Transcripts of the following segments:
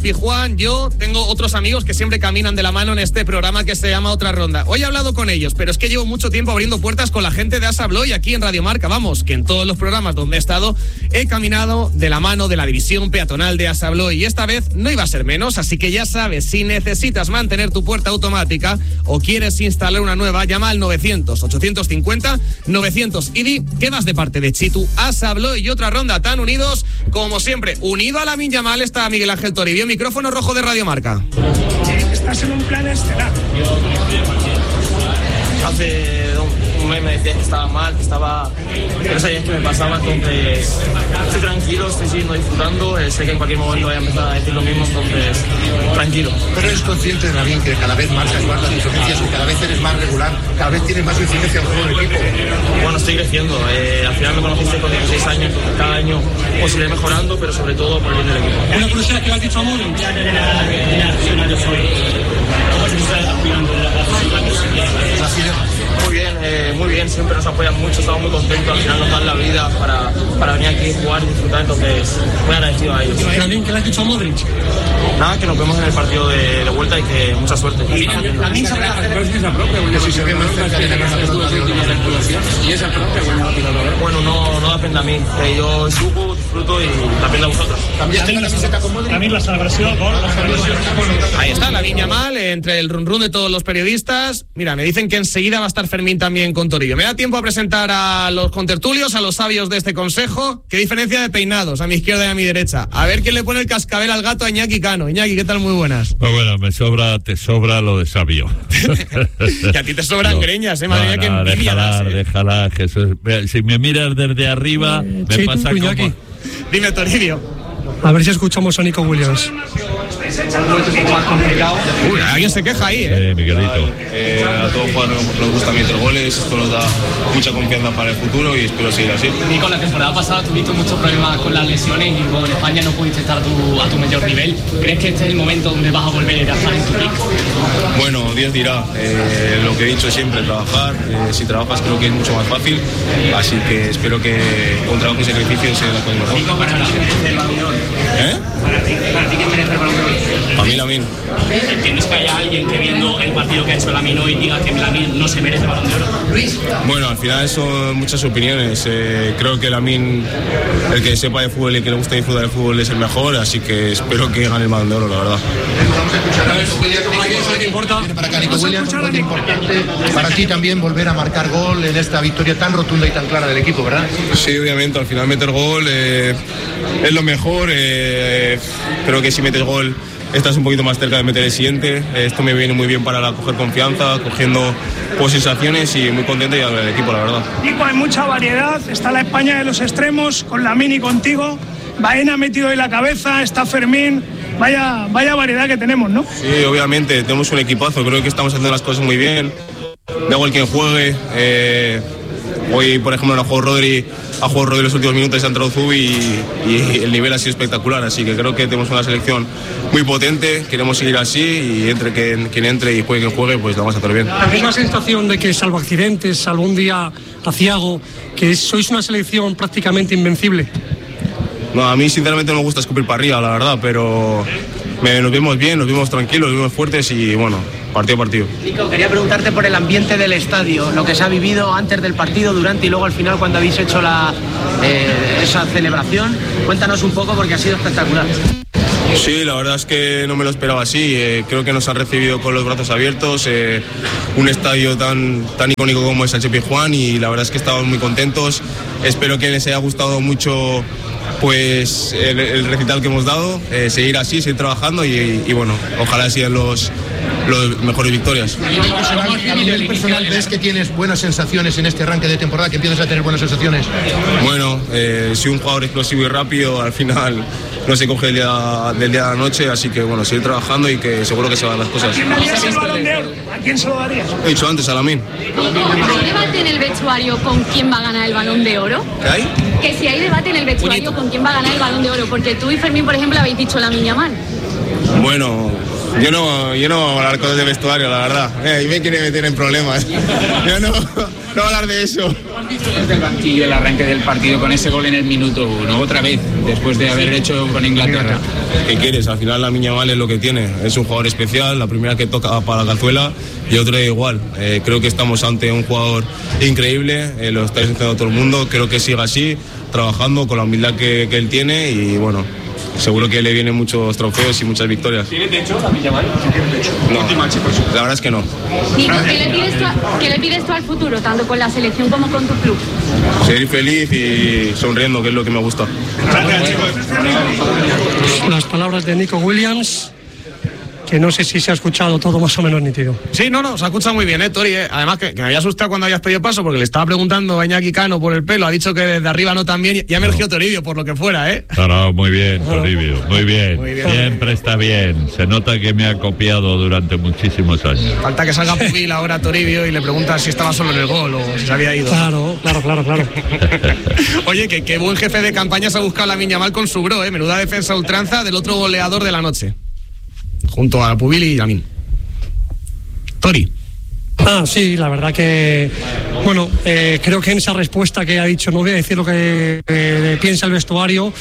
Juan, yo tengo otros amigos que siempre caminan de la mano en este programa que se llama Otra Ronda. Hoy he hablado con ellos, pero es que llevo mucho tiempo abriendo puertas con la gente de Asa Abloy aquí en Radio Marca. Vamos, que en todos los programas donde he estado he caminado de la mano de la división peatonal de Asa Abloy y esta vez no iba a ser menos, así que ya sabes, si necesitas mantener tu puerta automática o quieres instalar una nueva, llama al 900-850-900 y di que vas de parte de Chitu. Asa Abloy y Otra Ronda tan unidos como siempre. Unido a Lamine Yamal está Miguel Ángel Toribio, micrófono rojo de Radio Marca. Estás en un plan estelar. Hace un mes me decías que estaba mal, que estaba... Pero sabías que me pasaba, entonces estoy tranquilo, estoy siguiendo disfrutando, sé que en cualquier momento voy a empezar a decir lo mismo, entonces tranquilo. Pero eres consciente, Lamine, que cada vez marcas más las diferencias y cada vez eres más regular, cada vez tienes más incidencia en el juego del equipo. Bueno, estoy creciendo, al final me conociste con 16 años, entonces cada año os iré mejorando, pero sobre todo por el bien del equipo. Una curiosidad que le has dicho a Modric. Muy bien, siempre nos apoyan mucho, estamos muy contentos, al final nos dan la vida para venir aquí, jugar y disfrutar, entonces muy agradecido a ellos. Lamine, ¿qué le has dicho a Modric? Nada, que nos vemos en el partido de vuelta y que mucha suerte. Lamine sobre la Bueno, no depende a mí, que yo subo, disfruto y depende a vosotros. ¿Cambiaste la camiseta con Modric? Lamine, la celebración, Ahí está Lamine Yamal, entre el run run de todos los periodistas. Mira, me dicen que enseguida va a estar Fermín también con Torillo. Me da tiempo a presentar a los contertulios, a los sabios de este consejo. Qué diferencia de peinados, a mi izquierda y a mi derecha. A ver quién le pone el cascabel al gato a Iñaki Cano. Iñaki, ¿qué tal? Muy buenas. Pues bueno, te sobra lo de sabio. Que a ti te sobran greñas, madre mía, que envidia. Déjala, Jesús. Si me miras desde arriba, me pasa como... Iñaki. Dime, Toribio. A ver si escuchamos a Nico Williams. Uy, alguien se queja ahí, Miguelito. A todos los jugadores nos gusta meter goles, esto nos da mucha confianza para el futuro y espero seguir así. Nico, la temporada pasada tuviste muchos problemas con las lesiones y con España no pudiste estar a tu mayor nivel. ¿Crees que este es el momento donde vas a volver a estar en tu pick? Bueno, Dios dirá, lo que he dicho siempre, trabajar. Si trabajas creo que es mucho más fácil, así que espero que con trabajo y sacrificio se la pueda mejor. Nico, para ti, ¿quién merece el Balón de Oro? Para ti, ¿quién merece el Balón de Oro? A mí Lamine. ¿Entiendes que haya alguien que viendo el partido que ha hecho Lamine hoy diga que Lamine no se merece el Balón de Oro? Bueno, al final son muchas opiniones. Creo que Lamine, el que sepa de fútbol y que le gusta disfrutar del fútbol, es el mejor, así que espero que gane el Balón de Oro, la verdad. Para acá, Nico Williams, muy importante para ti también volver a marcar gol en esta victoria tan rotunda y tan clara del equipo, ¿verdad? Sí, obviamente, al final meter gol es lo mejor. Creo que si metes gol estás un poquito más cerca de meter el siguiente. Esto me viene muy bien para coger confianza, cogiendo sensaciones y muy contento ya del equipo, la verdad. Nico, hay mucha variedad, está la España de los extremos, con Lamine y contigo. Baena ha metido ahí la cabeza, está Fermín. Vaya variedad que tenemos, ¿no? Sí, obviamente, tenemos un equipazo, creo que estamos haciendo las cosas muy bien. Da igual quien juegue. Hoy, por ejemplo, ha jugado Rodri los últimos minutos, ha entrado Zubi y el nivel ha sido espectacular, así que creo que tenemos una selección muy potente, queremos seguir así y entre quien entre y juegue quien juegue, pues lo vamos a hacer bien. ¿La misma sensación de que, salvo accidentes, salvo un día aciago, que sois una selección prácticamente invencible? No, a mí sinceramente no me gusta escupir para arriba, la verdad, pero nos vemos bien, nos vemos tranquilos, nos vemos fuertes y bueno, partido a partido. Nico, quería preguntarte por el ambiente del estadio, lo que se ha vivido antes del partido, durante y luego al final cuando habéis hecho esa celebración. Cuéntanos un poco porque ha sido espectacular. Sí, la verdad es que no me lo esperaba así. Creo que nos han recibido con los brazos abiertos, un estadio tan icónico como es Sánchez Pizjuán y la verdad es que estamos muy contentos. Espero que les haya gustado mucho pues el recital que hemos dado, seguir así, seguir trabajando y bueno, ojalá sigan los mejores victorias. A nivel personal, ¿ves que tienes buenas sensaciones en este arranque de temporada, que empiezas a tener buenas sensaciones? Bueno, soy un jugador explosivo y rápido, al final no se coge del día a la noche, así que bueno, seguir trabajando y que seguro que se van las cosas. ¿A quién darías el Balón de Oro? ¿A quién se lo darías? He dicho antes, a Lamine. ¿Hay debate en el vestuario con quién va a ganar el Balón de Oro? ¿Qué hay? Que si hay debate en el vestuario con quién va a ganar el Balón de Oro, porque tú y Fermín, por ejemplo, habéis dicho Lamine Yamal. Bueno, Yo no voy a hablar cosas de vestuario, la verdad. Y me quiere meter en problemas. Yo no voy a hablar de eso. ¿Has visto desde el banquillo el arranque del partido con ese gol en el minuto 1, otra vez, después de haber hecho con Inglaterra? ¿Qué quieres? Al final Lamine Yamal es lo que tiene. Es un jugador especial, la primera que toca para la cazuela y otro igual. Creo que estamos ante un jugador increíble, lo está diciendo todo el mundo. Creo que siga así, trabajando con la humildad que él tiene y bueno, seguro que le vienen muchos trofeos y muchas victorias. ¿Tiene techo Lamine Yamal? No, la verdad es que no. Nico, ¿qué le pides tú al futuro, tanto con la selección como con tu club? Seguir feliz y sonriendo, que es lo que me gusta. Las palabras de Nico Williams, que no sé si se ha escuchado todo más o menos nítido. Sí, no, se ha escuchado muy bien, Tori. Además que me había asustado cuando habías pedido paso, porque le estaba preguntando a Iñaki Cano por el pelo, ha dicho que desde arriba no tan bien, y ha emergido Toribio, por lo que fuera, No, muy bien, Toribio, muy bien. Siempre está bien, se nota que me ha copiado durante muchísimos años. Falta que salga Pubil ahora Toribio y le pregunta si estaba solo en el gol o si se había ido. Claro. Oye, qué buen jefe de campaña se ha buscado Lamine Yamal con su bro, menuda defensa ultranza del otro goleador de la noche, junto a Pubil y Lamine. Tori. Sí, la verdad que, bueno, creo que en esa respuesta que ha dicho, no voy a decir lo que piensa el vestuario,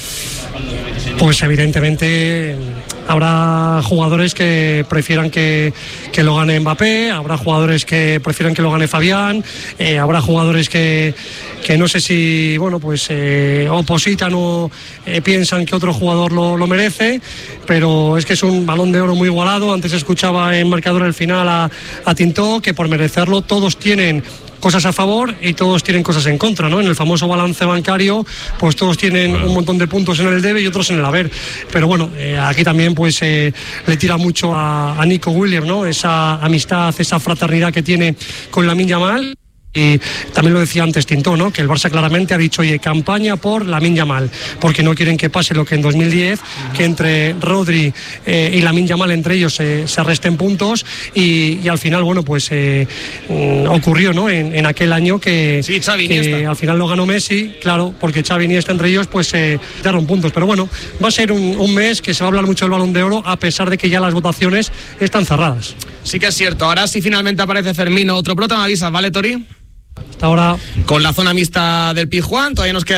pues evidentemente habrá jugadores que prefieran que lo gane Mbappé, habrá jugadores que prefieran que lo gane Fabián, habrá jugadores que no sé si, bueno, pues opositan o piensan que otro jugador lo merece, pero es que es un Balón de Oro muy igualado. Antes escuchaba en marcador el final a Tintó, que por merecerlo todos tienen cosas a favor y todos tienen cosas en contra, ¿no? En el famoso balance bancario, pues todos tienen un montón de puntos en el debe y otros en el haber. Pero bueno, aquí también pues le tira mucho a Nico Williams, ¿no? Esa amistad, esa fraternidad que tiene con Lamine Yamal. Y también lo decía antes Tintó, ¿no? Que el Barça claramente ha dicho, oye, campaña por Lamine Yamal, porque no quieren que pase lo que en 2010, que entre Rodri y Lamine Yamal, entre ellos se resten puntos y al final, bueno, pues ocurrió, ¿no? En aquel año que, sí, Xavi, que al final lo ganó Messi, claro, porque Xavi y Iniesta entre ellos pues dieron puntos, pero bueno, va a ser un mes que se va a hablar mucho del Balón de Oro, a pesar de que ya las votaciones están cerradas. Sí que es cierto. Ahora sí finalmente aparece Fermín, otro prota, me avisas, ¿vale, Tori? Hasta ahora. Con la zona mixta del Pizjuán, todavía nos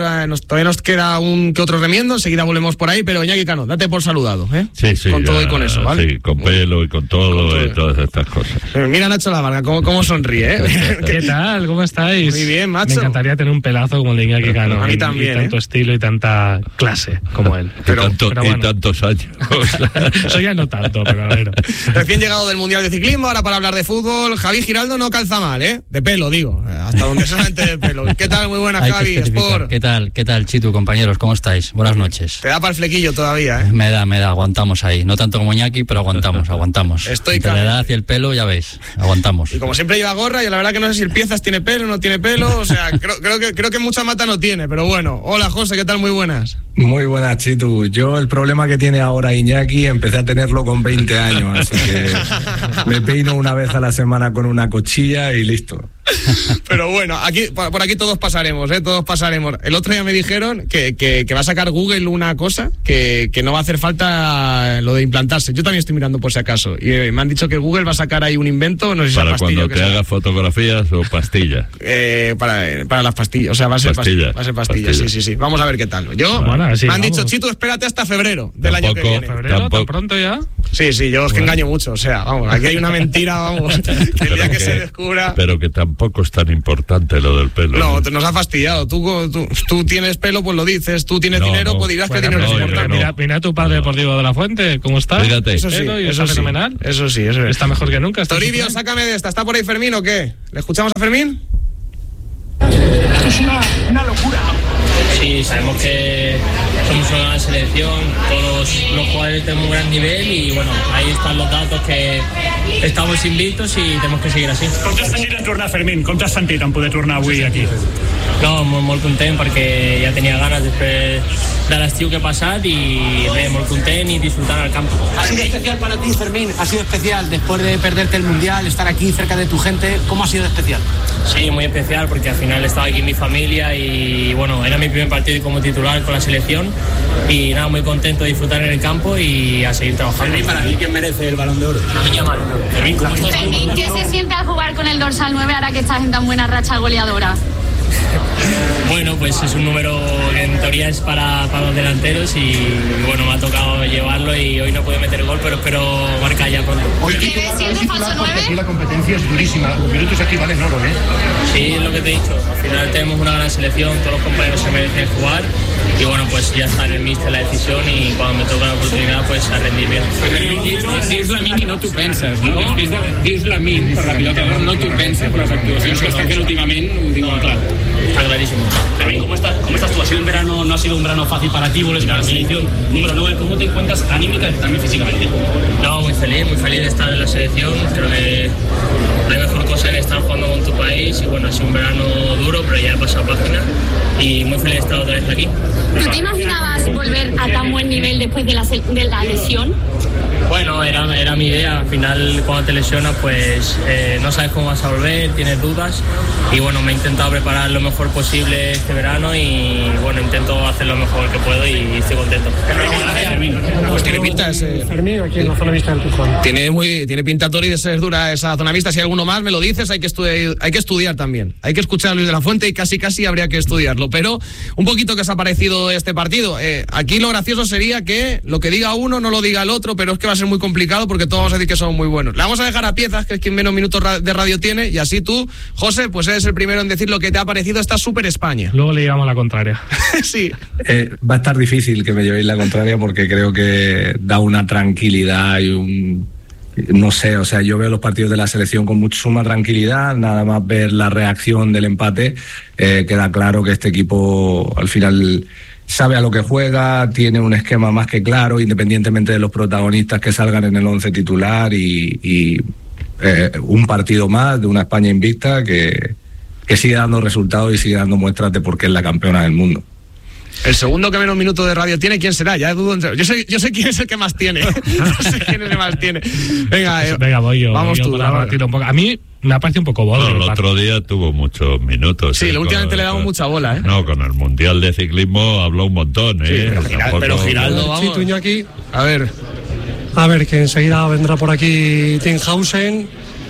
queda un que otro remiendo, enseguida volvemos por ahí, pero Iñaki Cano, date por saludado, Sí, con todo y con eso, ¿vale? Sí, con pelo y con todo y todas estas cosas. Mira Nacho Lavarga, cómo sonríe, ¿Qué tal? ¿Cómo estáis? Muy bien, macho. Me encantaría tener un pelazo como el de Iñaki Cano. A mí también, y tanto estilo y tanta clase como él. Pero bueno. Y tantos años. Eso ya no tanto, pero a ver. Recién llegado del Mundial de Ciclismo, ahora para hablar de fútbol, Javi Giraldo no calza mal, de pelo, digo, hasta donde solamente de pelo. ¿Qué tal? Muy buenas, Javi, Sport. ¿Qué tal, Chitu, compañeros? ¿Cómo estáis? Buenas noches. Te da para el flequillo todavía, Me da, aguantamos ahí. No tanto como Iñaki, pero aguantamos. Estoy la edad y el pelo, ya veis, aguantamos. Y como siempre lleva gorra, y la verdad que no sé si el Piezas tiene pelo o no tiene pelo, o sea, creo que mucha mata no tiene, pero bueno. Hola, José, ¿qué tal? Muy buenas. Muy buenas, Chitu. Yo el problema que tiene ahora Iñaki empecé a tenerlo con 20 años, así que me peino una vez a la semana con una cuchilla y listo. Pero bueno, por aquí todos pasaremos, todos pasaremos. El otro día me dijeron que va a sacar Google una cosa que no va a hacer falta lo de implantarse. Yo también estoy mirando por si acaso. Y me han dicho que Google va a sacar ahí un invento, no sé si para pastilla, cuando te haga fotografías o pastillas. Para las pastillas, o sea, va a ser pastilla. Va a ser pastilla, sí. Vamos a ver qué tal. Me han dicho, Chito, espérate hasta febrero del año que viene. ¿Febrero? ¿Tan pronto ya? Sí, yo es que engaño mucho, o sea, vamos, aquí hay una mentira, vamos, que el día que se descubra... Pero que tampoco es tan importante lo del pelo. No, nos ha fastidiado. Tú tienes pelo, pues lo dices. Tú tienes dinero, pues dirás que el dinero es importante. Mira a tu padre deportivo de la Fuente, ¿cómo está? Fíjate. Eso sí, está fenomenal. Eso sí. Está mejor que nunca. Toribio, sácame de esta. ¿Está por ahí Fermín o qué? ¿Le escuchamos a Fermín? Esto es una locura. Sí, sabemos que somos una selección, todos los jugadores tienen un gran nivel y bueno, ahí están los datos que estamos invictos y tenemos que seguir así. Com t'has sentit en tornar, Fermín? Com t'has sentit en poder tornar avui aquí? No, molt content perquè ja tenia ganes després l'estiu que ha passat y muy content y disfrutar al campo. ¿Ha sido especial para ti, Fermín? ¿Ha sido especial después de perderte el Mundial, estar aquí cerca de tu gente? ¿Cómo ha sido especial? Sí, muy especial porque al final estaba aquí mi familia y bueno, era mi primer partido como titular con la selección y nada, muy contento de disfrutar en el campo y a seguir trabajando. Fermín, para mí, ¿quién merece el Balón de Oro? Fermín, ¿cómo estás? Fermín, ¿qué se siente al jugar con el dorsal 9 ahora que estás en tan buena racha goleadora? Bueno, pues es un número que en teoría es para los delanteros y bueno, me ha tocado llevarlo y hoy no puedo meter el gol, pero espero marcar ya pronto. Hoy titular porque aquí la competencia es durísima, los minutos aquí valen oro, ¿eh? Sí, es lo que te he dicho, al final tenemos una gran selección, todos los compañeros se merecen jugar y bueno, pues ya está en el míster la decisión y cuando me toca la oportunidad pues a rendir bien. Dius Lamine i no t'ho penses, no? Dius Lamine per la pilota d'or, no t'ho penses per les actuacions que està fent últimament, ho dic molt clar. Está clarísimo. Fermín, ¿cómo estás tú? Ha sido un verano, no ha sido un verano fácil para ti, vuelves a la selección número 9. ¿Cómo te encuentras anímica y también físicamente? No, muy feliz de estar en la selección. Creo que la mejor cosa es estar jugando con tu país y bueno, ha sido un verano duro, pero ya he pasado página y muy feliz de estar otra vez aquí. ¿Tú te imaginabas volver a tan buen nivel después de la lesión? Bueno, era mi idea. Al final, cuando te lesionas, pues no sabes cómo vas a volver, tienes dudas. Y bueno, me he intentado preparar lo mejor posible este verano y bueno, intento hacer lo mejor que puedo y estoy contento. Pues tiene pinta ese... Fermín, aquí en la zona mixta del Pujón. Tiene pinta, Tori, de ser dura esa zona mixta. Si hay alguno más, me lo dices, hay que estudiar también. Hay que escuchar a Luis de la Fuente y casi habría que estudiarlo. Pero un poquito que os ha parecido este partido. Aquí lo gracioso sería que lo que diga uno no lo diga el otro, pero es que va a ser muy complicado porque todos vamos a decir que son muy buenos. Le vamos a dejar a Piezas, que es quien menos minutos de radio tiene, y así tú, José, pues eres el primero en decir lo que te ha parecido esta Super España. Luego le llevamos la contraria. Sí. Va a estar difícil que me llevéis la contraria porque creo que da una tranquilidad y no sé, o sea, yo veo los partidos de la selección con mucha suma tranquilidad, nada más ver la reacción del empate, queda claro que este equipo al final sabe a lo que juega, tiene un esquema más que claro, independientemente de los protagonistas que salgan en el 11 titular y un partido más de una España invicta que sigue dando resultados y sigue dando muestras de por qué es la campeona del mundo. El segundo que menos minutos de radio tiene, ¿quién será? Ya dudo yo sé quién es el que más tiene. No sé quién es el que más tiene. Venga, voy yo. Vamos tú. Un poco. A mí me ha parecido un poco bodo. El otro día tuvo muchos minutos. Sí, últimamente le damos mucha bola, ¿eh? No, con el Mundial de Ciclismo habló un montón, ¿eh? Sí, pero Giraldo, vamos. Sí, Tuñaki. A ver, que enseguida vendrá por aquí Tinhausen.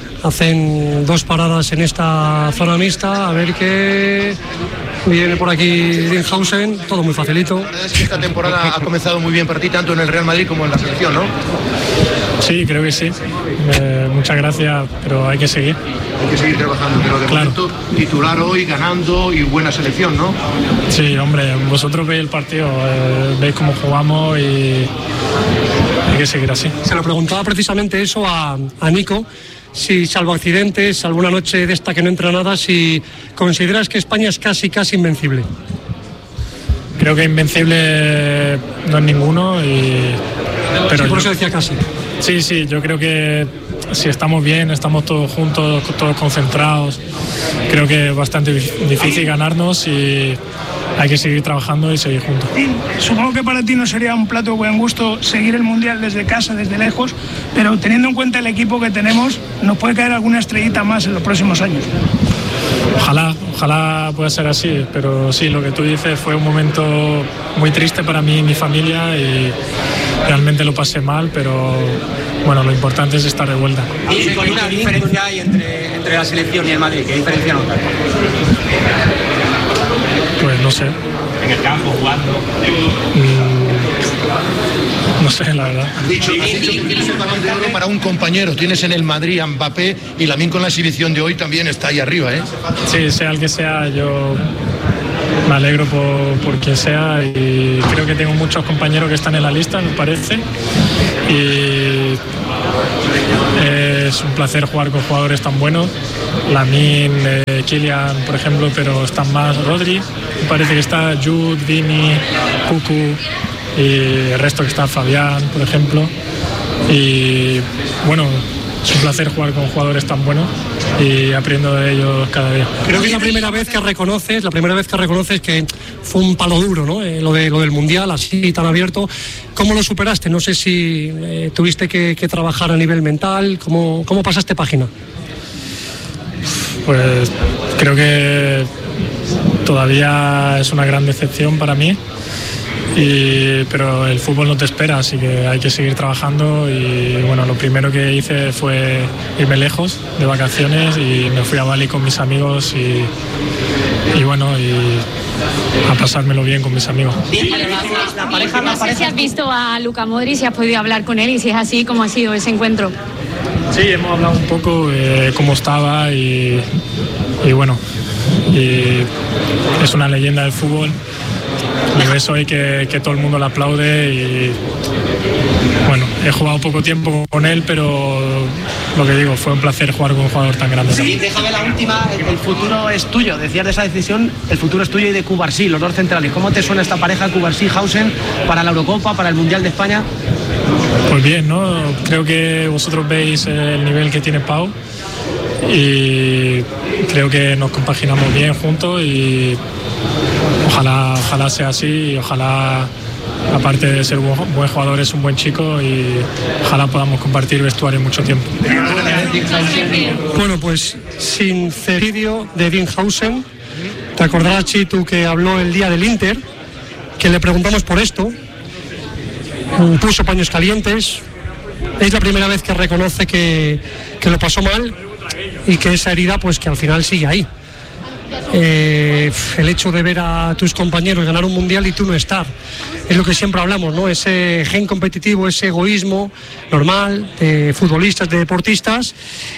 Hacen 2 paradas en esta zona mixta. A ver qué viene por aquí Tinhausen. Todo muy facilito. La verdad es que esta temporada ha comenzado muy bien para ti, tanto en el Real Madrid como en la selección, ¿no? Sí, creo que sí. Muchas gracias, pero hay que seguir. Hay que seguir trabajando, pero de momento titular hoy, ganando y buena selección, ¿no? Sí, hombre, vosotros veis el partido, veis cómo jugamos y hay que seguir así. Se lo preguntaba precisamente eso a Nico, si salvo accidentes, alguna noche de esta que no entra nada, si consideras que España es casi invencible. Creo que invencible no es ninguno, pero sí, por eso decía casi. Sí, yo creo que si estamos bien, estamos todos juntos, todos concentrados, creo que es bastante difícil ganarnos y hay que seguir trabajando y seguir juntos. Supongo que para ti no sería un plato de buen gusto seguir el Mundial desde casa, desde lejos, pero teniendo en cuenta el equipo que tenemos, nos puede caer alguna estrellita más en los próximos años. Ojalá pueda ser así, pero sí, lo que tú dices fue un momento muy triste para mí y mi familia y realmente lo pasé mal, pero bueno, lo importante es estar de vuelta. ¿Y qué diferencia hay entre la selección y el Madrid? ¿Qué diferencia notas? Pues no sé. En el campo, jugando. No sé, la verdad. Has dicho que tienes el Balón de Oro para un compañero. Tienes en el Madrid a Mbappé y Lamine con la exhibición de hoy también está ahí arriba, ¿eh? Sí, sea el que sea, yo me alegro por quien sea y creo que tengo muchos compañeros que están en la lista, me parece. Y es un placer jugar con jugadores tan buenos. Lamine, Kylian, por ejemplo, pero están más Rodri. Me parece que está Jude, Vini, Cucu y el resto que está Fabián, por ejemplo. Y bueno, es un placer jugar con jugadores tan buenos y aprendo de ellos cada día. Creo que es la primera vez que reconoces que fue un palo duro, ¿no? Lo del Mundial, así tan abierto. ¿Cómo lo superaste? No sé si tuviste que trabajar a nivel mental. ¿Cómo pasaste página? Pues creo que todavía es una gran decepción para mí, pero el fútbol no te espera, así que hay que seguir trabajando. Y bueno, lo primero que hice fue irme lejos de vacaciones y me fui a Bali con mis amigos y a pasármelo bien con mis amigos. No sé si has visto a Luka Modric, si has podido hablar con él y si es así, ¿cómo ha sido ese encuentro? Sí, hemos hablado un poco de cómo estaba y es una leyenda del fútbol. Le ves hoy que todo el mundo le aplaude y bueno, he jugado poco tiempo con él, pero lo que digo, fue un placer jugar con un jugador tan grande. Sí, déjame la última, el futuro es tuyo, decías de esa decisión, el futuro es tuyo y de Cubarsí, los dos centrales. ¿Cómo te suena esta pareja Cubarsí-Hausen para la Eurocopa, para el Mundial de España? Pues bien, ¿no? Creo que vosotros veis el nivel que tiene Pau y creo que nos compaginamos bien juntos y ojalá sea así y ojalá, aparte de ser un buen jugador, es un buen chico y ojalá podamos compartir vestuario mucho tiempo. Bueno, pues sinceridad de Dinghausen. Te acordarás, Chitu, que habló el día del Inter, que le preguntamos por esto. Puso paños calientes. Es la primera vez que reconoce que lo pasó mal y que esa herida, pues que al final sigue ahí. El hecho de ver a tus compañeros ganar un mundial y tú no estar, es lo que siempre hablamos, ¿no? Ese gen competitivo, ese egoísmo normal de futbolistas, de deportistas,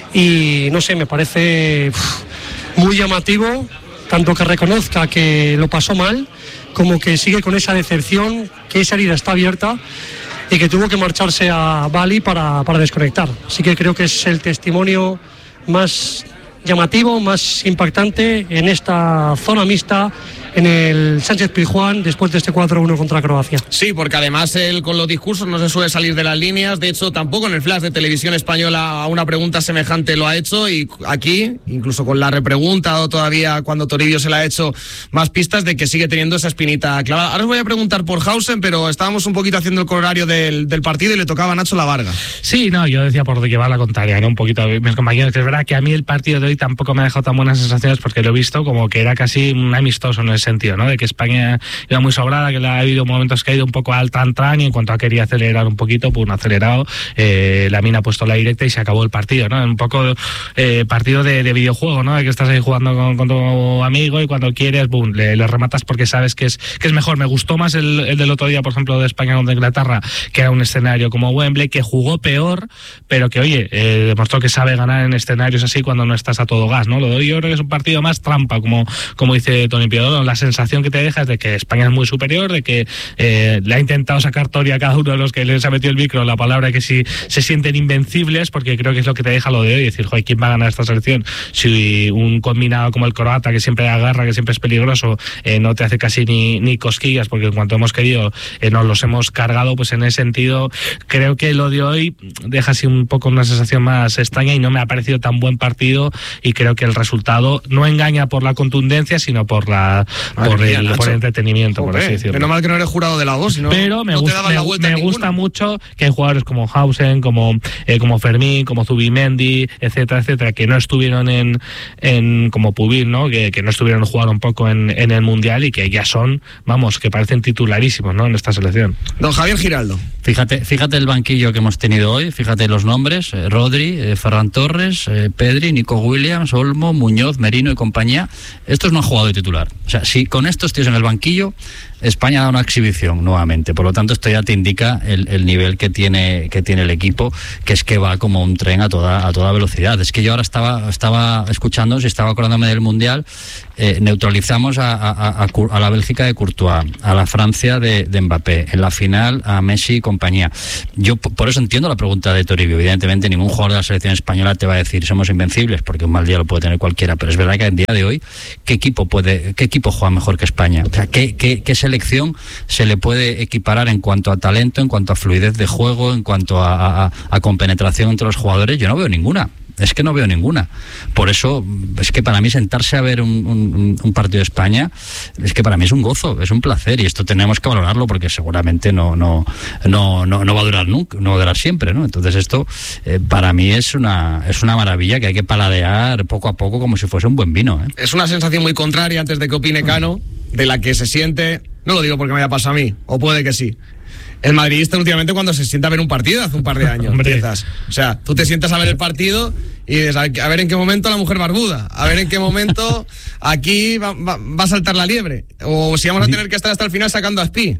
y no sé, me parece muy llamativo, tanto que reconozca que lo pasó mal, como que sigue con esa decepción, que esa herida está abierta y que tuvo que marcharse a Bali para desconectar. Así que creo que es el testimonio más llamativo, más impactante en esta zona mixta en el Sánchez-Pizjuán después de este 4-1 contra Croacia. Sí, porque además él con los discursos no se suele salir de las líneas. De hecho, tampoco en el flash de Televisión Española a una pregunta semejante lo ha hecho, y aquí, incluso con la repregunta o todavía cuando Toribio se le ha hecho más pistas de que sigue teniendo esa espinita clavada. Ahora os voy a preguntar por Hausen, pero estábamos un poquito haciendo el corolario del partido y le tocaba a Nacho La Varga. Sí, no, yo decía por llevar la contraria, ¿no? Un poquito a mis compañeros, que es verdad que a mí el partido de hoy tampoco me ha dejado tan buenas sensaciones porque lo he visto como que era casi un amistoso en el sentido, ¿no? De que España iba muy sobrada, que le ha habido momentos que ha ido un poco al tran y en cuanto a quería acelerar un poquito, pues no ha acelerado, Lamine ha puesto la directa y se acabó el partido, ¿no? Un poco partido de videojuego, ¿no? De que estás ahí jugando con tu amigo y cuando quieres, boom, le rematas porque sabes que es mejor. Me gustó más el del otro día, por ejemplo, de España contra Inglaterra, que era un escenario como Wembley, que jugó peor, pero que, oye, demostró que sabe ganar en escenarios así cuando no estás a todo gas, ¿no? Lo de hoy yo creo que es un partido más trampa, como dice Toni Piedod. La sensación que te deja es de que España es muy superior, de que le ha intentado sacar Tori a cada uno de los que les ha metido el micro la palabra que si se sienten invencibles, porque creo que es lo que te deja lo de hoy, decir, joder, ¿quién va a ganar esta selección? Si un combinado como el croata, que siempre agarra, que siempre es peligroso, no te hace casi ni cosquillas, porque en cuanto hemos querido nos los hemos cargado, pues en ese sentido creo que lo de hoy deja así un poco una sensación más extraña y no me ha parecido tan buen partido, y creo que el resultado no engaña por la contundencia, sino por el entretenimiento, por así decirlo. Menos mal que no eres jurado de la voz, ¿no? Pero me gusta mucho que hay jugadores como Hausen, como Fermín, como Zubimendi, etcétera, que no estuvieron en como Pubil, ¿no? Que no estuvieron jugando un poco en el Mundial y que ya son, vamos, que parecen titularísimos, ¿no? En esta selección. Don Javier Giraldo. Fíjate el banquillo que hemos tenido hoy, fíjate los nombres, Rodri, Ferran Torres, Pedri, Nico Williams, Olmo, Muñoz, Merino y compañía. Estos no han jugado de titular. O sea, si con estos tíos en el banquillo, España da una exhibición nuevamente. Por lo tanto, esto ya te indica el nivel que tiene el equipo, que es que va como un tren a toda velocidad. Es que yo ahora estaba escuchando, si estaba acordándome del Mundial, neutralizamos a la Bélgica de Courtois, a la Francia de Mbappé, en la final a Messi y compañía. Yo por eso entiendo la pregunta de Toribio. Evidentemente ningún jugador de la selección española te va a decir somos invencibles, porque un mal día lo puede tener cualquiera, pero es verdad que en día de hoy, ¿qué equipo juega mejor que España? O sea, ¿qué selección selección se le puede equiparar en cuanto a talento, en cuanto a fluidez de juego, en cuanto a compenetración entre los jugadores? Yo no veo ninguna. Es que no veo ninguna. Por eso, es que para mí sentarse a ver un partido de España, es que para mí es un gozo, es un placer, y esto tenemos que valorarlo porque seguramente no va a durar nunca, no va a durar siempre, ¿no? Entonces esto para mí es una maravilla que hay que paladear poco a poco como si fuese un buen vino, ¿eh? Es una sensación muy contraria, antes de que opine Cano, de la que se siente, no lo digo porque me haya pasado a mí, o puede que sí, el madridista últimamente cuando se sienta a ver un partido hace un par de años. O sea, tú te sientas a ver el partido y dices, a ver en qué momento la mujer barbuda, a ver en qué momento aquí va a saltar la liebre, o si vamos a tener que estar hasta el final sacando a Spi.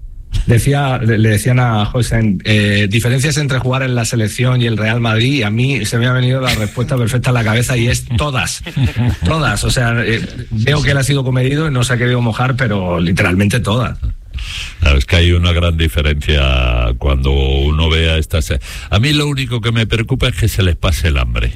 Le decían a José, diferencias entre jugar en la selección y el Real Madrid, y a mí se me ha venido la respuesta perfecta a la cabeza, y es todas. O sea, veo que él ha sido comedido y no se ha querido mojar, pero literalmente todas. Claro, es que hay una gran diferencia cuando uno ve a estas... A mí lo único que me preocupa es que se les pase el hambre.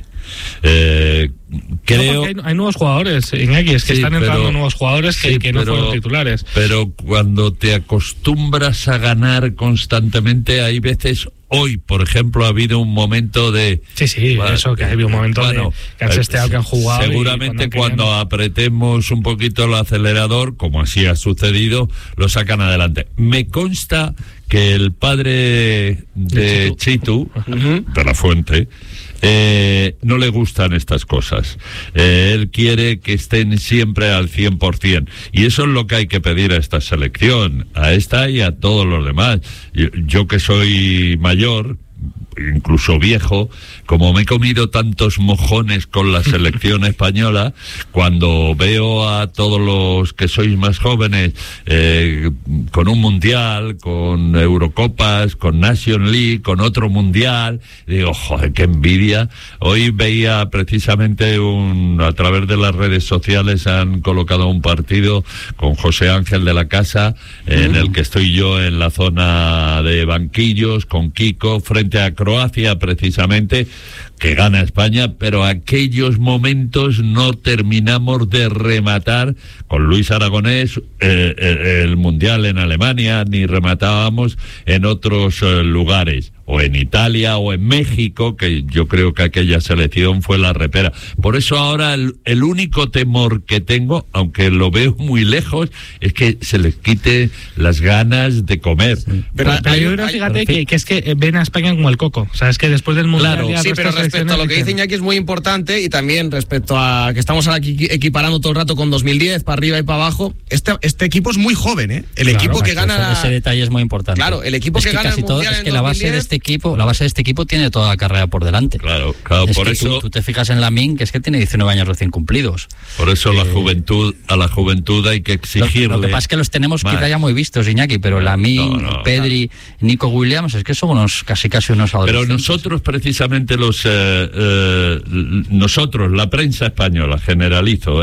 Creo... Hay nuevos jugadores, Iñaki, es que están entrando nuevos jugadores que no fueron titulares. Pero cuando te acostumbras a ganar constantemente, hay veces... Hoy, por ejemplo, ha habido un momento de... Sí, bueno, eso, que ha habido un momento de que han sesteado, que han jugado. Seguramente cuando apretemos un poquito el acelerador, como así ha sucedido, lo sacan adelante. Me consta que el padre de Chitu, de la Fuente, no le gustan estas cosas. Él quiere que estén siempre al 100%, y eso es lo que hay que pedir a esta selección, a esta y a todos los demás. Yo que soy mayor, incluso viejo, como me he comido tantos mojones con la selección española, cuando veo a todos los que sois más jóvenes con un mundial, con Eurocopas, con Nation League, con otro mundial, digo, joder, qué envidia. Hoy veía precisamente a través de las redes sociales han colocado un partido con José Ángel de la Casa, en el que estoy yo en la zona de banquillos, con Kiko, frente a Croacia precisamente, que gana España, pero aquellos momentos no terminamos de rematar con Luis Aragonés el Mundial en Alemania, ni rematábamos en otros lugares, o en Italia o en México, que yo creo que aquella selección fue la repera. Por eso ahora el único temor que tengo, aunque lo veo muy lejos, es que se les quite las ganas de comer. Sí. Pero yo creo, fíjate, que es que ven a España como el coco. O sea, es que después del Mundial... Claro, sí, pero respecto a lo que dice Iñaki es muy importante, y también respecto a que estamos aquí equiparando todo el rato con 2010, para arriba y para abajo, este equipo es muy joven, ¿eh? El equipo que gana... Ese detalle es muy importante. Claro, el equipo que gana el Mundial es que la base de este equipo tiene toda la carrera por delante. Claro, es por que eso tú te fijas en Lamine, que es que tiene 19 años recién cumplidos. Por eso a la juventud hay que exigirle. Lo que pasa es que los tenemos quizá ya muy vistos, Iñaki, pero Lamine, Pedri, Nico Williams, es que son casi unos adolescentes. Pero nosotros precisamente nosotros, la prensa española, generalizo,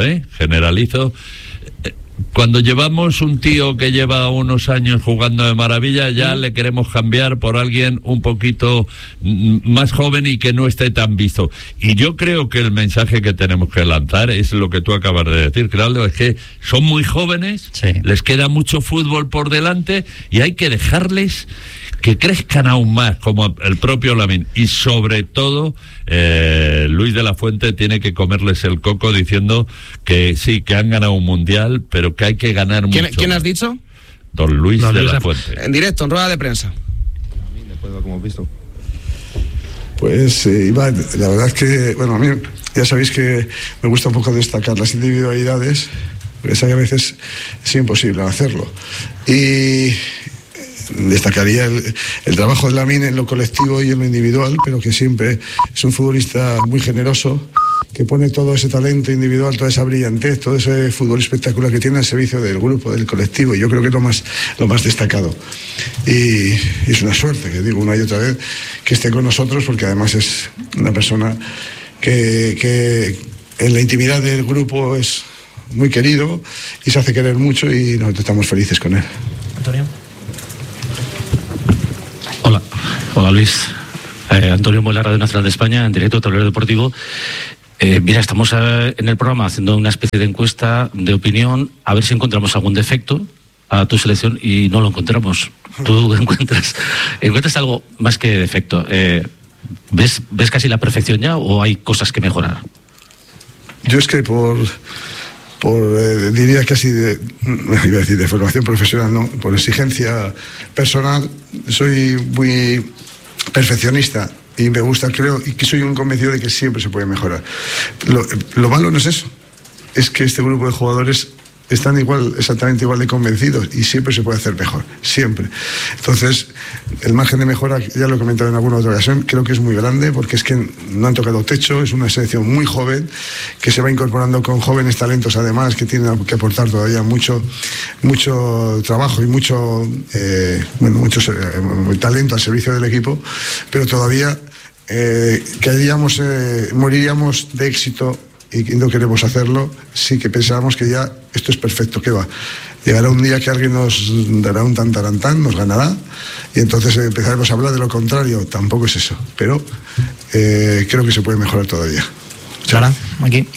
cuando llevamos un tío que lleva unos años jugando de maravilla, ya le queremos cambiar por alguien un poquito más joven y que no esté tan visto. Y yo creo que el mensaje que tenemos que lanzar es lo que tú acabas de decir, Claudio, es que son muy jóvenes, les queda mucho fútbol por delante y hay que dejarles que crezcan aún más, como el propio Lamine. Y sobre todo, Luis de la Fuente tiene que comerles el coco diciendo que sí, que han ganado un mundial, pero que hay que ganar mucho. ¿Quién has dicho? Don Luis de la Fuente. En directo, en rueda de prensa. Como visto. Pues Iván, la verdad es que, bueno, a mí ya sabéis que me gusta un poco destacar las individualidades, porque sé que a veces es imposible hacerlo. Y destacaría el trabajo de Lamine en lo colectivo y en lo individual, pero que siempre es un futbolista muy generoso, que pone todo ese talento individual, toda esa brillantez, todo ese fútbol espectacular que tiene al servicio del grupo, del colectivo, y yo creo que es lo más destacado. Y es una suerte, que digo una y otra vez, que esté con nosotros, porque además es una persona que en la intimidad del grupo es muy querido y se hace querer mucho, y nosotros estamos felices con él. Antonio. Hola Luis, Antonio Muela, Radio Nacional de España, en directo, Tablero Deportivo. Mira, estamos en el programa haciendo una especie de encuesta de opinión, a ver si encontramos algún defecto a tu selección y no lo encontramos. Tú encuentras algo más que defecto. ¿Ves casi la perfección ya o hay cosas que mejorar? Yo es que diría casi iba a decir de formación profesional, no, por exigencia personal, soy muy perfeccionista y me gusta, creo, y que soy un convencido de que siempre se puede mejorar. Lo malo no es eso, es que este grupo de jugadores están exactamente igual de convencidos y siempre se puede hacer mejor, siempre. Entonces, el margen de mejora, ya lo he comentado en alguna otra ocasión, creo que es muy grande porque es que no han tocado techo, es una selección muy joven que se va incorporando con jóvenes talentos además que tienen que aportar todavía mucho trabajo y mucho talento al servicio del equipo, pero todavía moriríamos de éxito y no queremos hacerlo, sí que pensábamos que ya esto es perfecto, que va. Llegará un día que alguien nos dará un tantarantán, nos ganará, y entonces empezaremos a hablar de lo contrario. Tampoco es eso, pero creo que se puede mejorar todavía. Clara, aquí.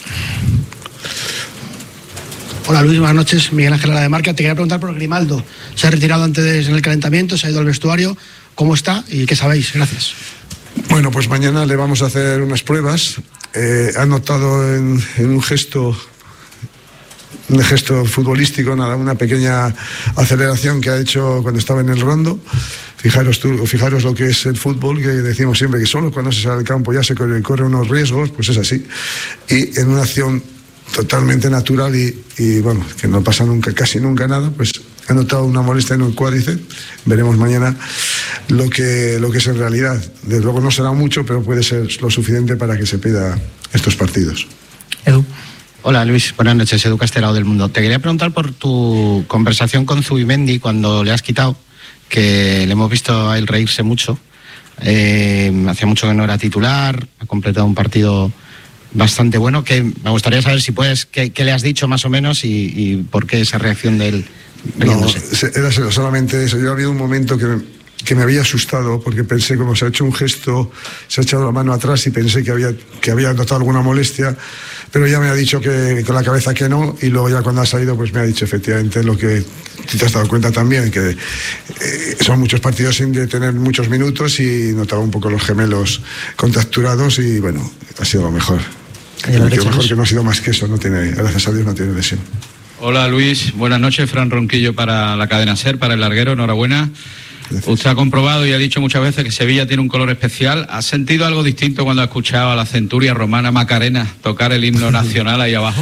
Hola Luis, buenas noches. Miguel Ángel Lara de Marca. Te quería preguntar por Grimaldo. Se ha retirado antes en el calentamiento, se ha ido al vestuario. ¿Cómo está y qué sabéis? Gracias. Bueno, pues mañana le vamos a hacer unas pruebas. Ha notado en un gesto futbolístico, una pequeña aceleración que ha hecho cuando estaba en el rondo. Fijaros lo que es el fútbol, que decimos siempre que solo cuando se sale al campo ya se corre unos riesgos, pues es así. Y en una acción totalmente natural y bueno, que no pasa casi nunca nada, pues ha notado una molestia en el cuádriceps. Veremos mañana lo que es en realidad. Desde luego no será mucho, pero puede ser lo suficiente para que se pida estos partidos. Edu. Hola Luis, buenas noches, Edu Castelao del Mundo. Te quería preguntar por tu conversación con Zubimendi cuando le has quitado, que le hemos visto a él reírse mucho. Hacía mucho que no era titular, ha completado un partido bastante bueno. Que me gustaría saber si puedes, qué le has dicho más o menos y por qué esa reacción de él riéndose. No, era solamente eso. Yo había un momento que me había asustado porque pensé, como se ha hecho un gesto, se ha echado la mano atrás y pensé que había notado alguna molestia, pero ya me ha dicho que con la cabeza que no, y luego ya cuando ha salido pues me ha dicho efectivamente lo que tú te has dado cuenta también, que son muchos partidos sin tener muchos minutos y notaba un poco los gemelos contracturados y bueno, ha sido lo mejor. Lo mejor que no ha sido más que eso, gracias a Dios no tiene lesión. Hola Luis, buenas noches, Fran Ronquillo para la cadena SER, para el larguero, enhorabuena. Gracias. Usted ha comprobado y ha dicho muchas veces que Sevilla tiene un color especial. ¿Has sentido algo distinto cuando ha escuchado a la centuria romana Macarena tocar el himno nacional ahí abajo?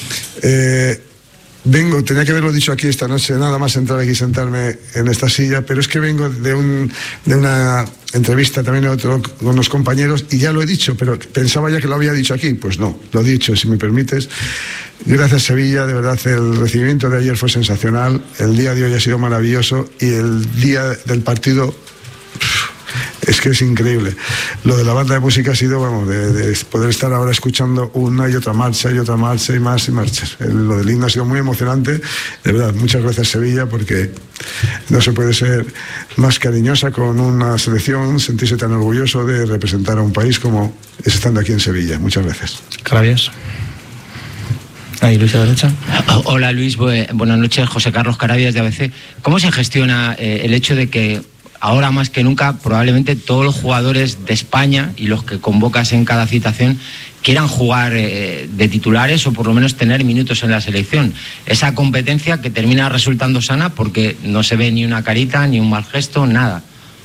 Tenía que haberlo dicho aquí esta noche, nada más entrar aquí y sentarme en esta silla, pero es que vengo de una entrevista también con unos compañeros y ya lo he dicho, pero pensaba ya que lo había dicho aquí. Pues no, lo he dicho, si me permites. Gracias Sevilla, de verdad el recibimiento de ayer fue sensacional, el día de hoy ha sido maravilloso y el día del partido es que es increíble. Lo de la banda de música ha sido, de poder estar ahora escuchando una y otra marcha y más y marchas. Lo del himno ha sido muy emocionante. De verdad, muchas gracias Sevilla, porque no se puede ser más cariñosa con una selección, sentirse tan orgulloso de representar a un país como es estando aquí en Sevilla. Muchas gracias. Gracias. Ahí, Luis, a la derecha. Hola Luis, buenas noches. José Carlos Carabias de ABC. ¿Cómo se gestiona el hecho de que ahora más que nunca probablemente todos los jugadores de España y los que convocas en cada citación quieran jugar de titulares o por lo menos tener minutos en la selección? Esa competencia que termina resultando sana porque no se ve ni una carita, ni un mal gesto, nada.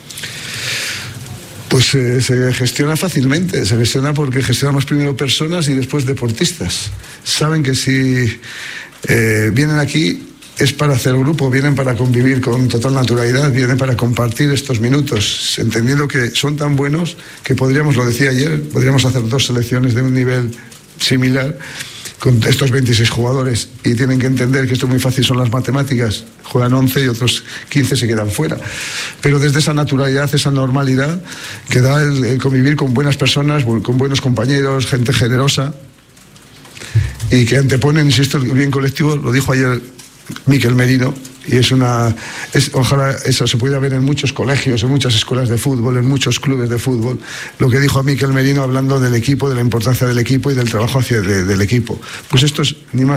Pues se gestiona fácilmente, se gestiona porque gestionamos primero personas y después deportistas. Saben que si vienen aquí es para hacer grupo, vienen para convivir con total naturalidad, vienen para compartir estos minutos, entendiendo que son tan buenos que podríamos, lo decía ayer, podríamos hacer 2 selecciones de un nivel similar con estos 26 jugadores y tienen que entender que esto es muy fácil, son las matemáticas, juegan 11 y otros 15 se quedan fuera, pero desde esa naturalidad, esa normalidad que da el convivir con buenas personas, con buenos compañeros, gente generosa y que anteponen, insisto, el bien colectivo. Lo dijo ayer Mikel Merino y ojalá eso se pueda ver en muchos colegios, en muchas escuelas de fútbol, en muchos clubes de fútbol, lo que dijo Mikel Merino hablando del equipo, de la importancia del equipo y del trabajo del equipo. Pues esto es ni más